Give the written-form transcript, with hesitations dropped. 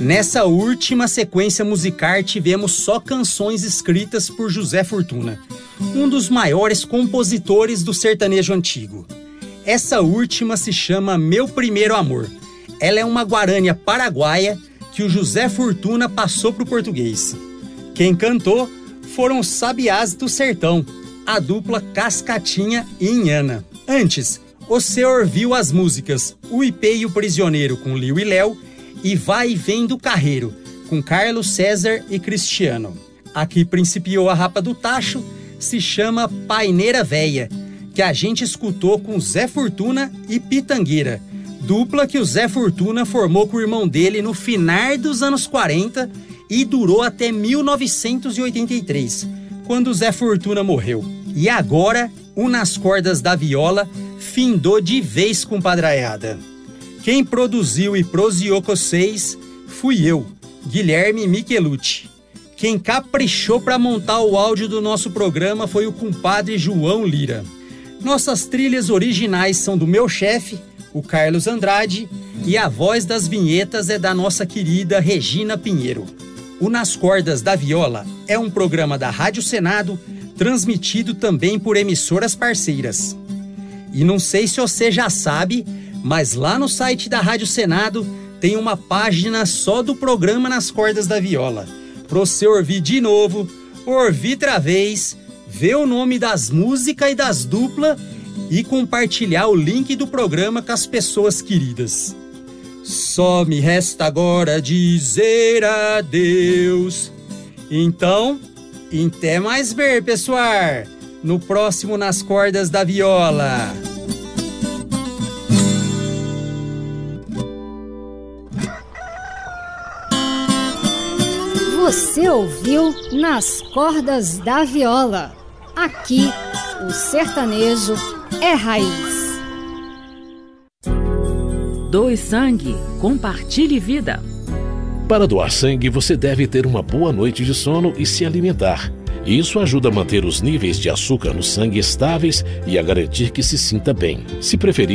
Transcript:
Nessa última sequência musical tivemos só canções escritas por José Fortuna, um dos maiores compositores do sertanejo antigo. Essa última se chama Meu Primeiro Amor. Ela é uma guarânia paraguaia que o José Fortuna passou para o português. Quem cantou foram os Sabiás do Sertão, a dupla Cascatinha e Inhana. Antes, você ouviu as músicas O Ipê e o Prisioneiro com Liu e Léo e Vai e Vem do Carreiro com Carlos César e Cristiano. A que principiou a Rapa do Tacho se chama Paineira Véia, que a gente escutou com Zé Fortuna e Pitangueira, dupla que o Zé Fortuna formou com o irmão dele no final dos anos 40 e durou até 1983, quando o Zé Fortuna morreu. E agora, o Nas Cordas da Viola findou de vez com padraiada. Quem produziu e proseou com vocês fui eu, Guilherme Michelucci. Quem caprichou para montar o áudio do nosso programa foi o compadre João Lira. Nossas trilhas originais são do meu chefe, o Carlos Andrade, e a voz das vinhetas é da nossa querida Regina Pinheiro. O Nas Cordas da Viola é um programa da Rádio Senado, transmitido também por emissoras parceiras. E não sei se você já sabe, mas lá no site da Rádio Senado tem uma página só do programa Nas Cordas da Viola. Para você ouvir de novo, ouvir outra vez, ver o nome das músicas e das duplas e compartilhar o link do programa com as pessoas queridas. Só me resta agora dizer adeus. Então, até mais ver, pessoal, no próximo Nas Cordas da Viola. Você ouviu Nas Cordas da Viola. Aqui, o sertanejo é raiz. Doe sangue, compartilhe vida. Para doar sangue, você deve ter uma boa noite de sono e se alimentar. Isso ajuda a manter os níveis de açúcar no sangue estáveis e a garantir que se sinta bem. Se preferir,